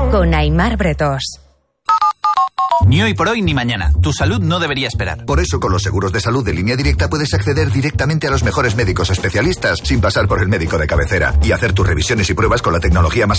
con Aimar Bretós. Ni hoy por hoy ni mañana. Tu salud no debería esperar. Por eso, con los seguros de salud de Línea Directa puedes acceder directamente a los mejores médicos especialistas sin pasar por el médico de cabecera y hacer tus revisiones y pruebas con la tecnología más